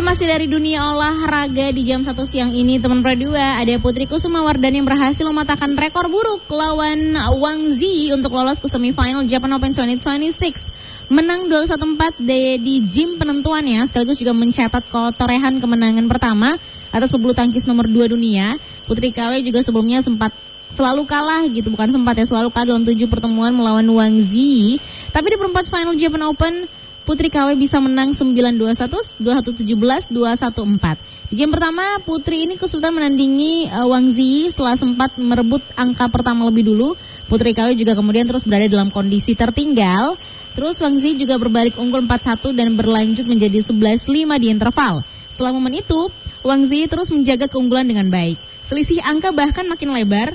Masih dari dunia olahraga di jam 1 siang ini, teman Pro 2, ada Putri Kusumawardhani yang berhasil mematahkan rekor buruk lawan Wang Zi untuk lolos ke semifinal Japan Open 2026. Menang duel 1-4 di gym penentuannya, sekaligus juga mencatat torehan kemenangan pertama atas pebulu tangkis nomor 2 dunia. Putri KW juga sebelumnya sempat selalu kalah gitu, bukan sempat ya, selalu kalah dalam 7 pertemuan melawan Wang Zi. Tapi di perempat final Japan Open, Putri KW bisa menang 9-2-1, 21-17, 2-1-4. Di game pertama, Putri ini kesulitan menandingi Wang Zi setelah sempat merebut angka pertama lebih dulu. Putri KW juga kemudian terus berada dalam kondisi tertinggal. Terus Wang Zi juga berbalik unggul 4-1 dan berlanjut menjadi 11-5 di interval. Setelah momen itu, Wang Zi terus menjaga keunggulan dengan baik. Selisih angka bahkan makin lebar.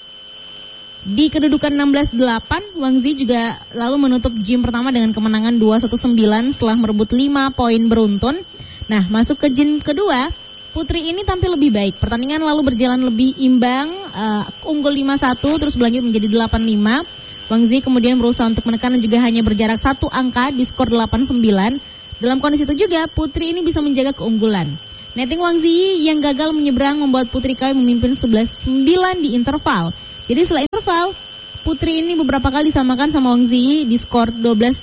Di kedudukan 16-8, Wang Zi juga lalu menutup game pertama dengan kemenangan 2-1-9 setelah merebut 5 poin beruntun. Nah, masuk ke game kedua, Putri ini tampil lebih baik. Pertandingan lalu berjalan lebih imbang, unggul 5-1 terus berlanjut menjadi 8-5. Wang Zi kemudian berusaha untuk menekan dan juga hanya berjarak 1 angka di skor 8-9. Dalam kondisi itu juga, Putri ini bisa menjaga keunggulan. Netting Wang Zi yang gagal menyeberang membuat Putri KW memimpin 11-9 di interval. Jadi setelah interval, Putri ini beberapa kali disamakan sama Wang Zi di skor 12-12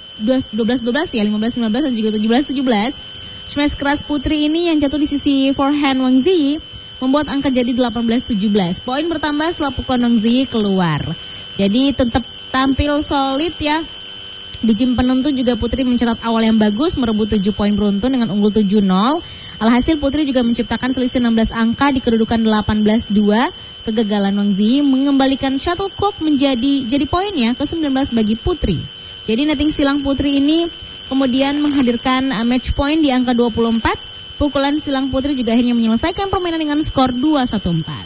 ya, 15-15 dan juga 17-17. Smash keras Putri ini yang jatuh di sisi forehand Wang Zi membuat angka jadi 18-17. Poin bertambah setelah pukulan Wang Zi keluar. Jadi tetap tampil solid ya. Di game penentu juga Putri mencatat awal yang bagus, merebut 7 poin beruntun dengan unggul 7-0. Alhasil Putri juga menciptakan selisih 16 angka di kedudukan 18-2. Kegagalan Wang Zi mengembalikan shuttlecock menjadi poinnya ke-19 bagi Putri. Jadi netting silang Putri ini kemudian menghadirkan match point di angka 24. Pukulan silang Putri juga akhirnya menyelesaikan permainan dengan skor 2-1-4.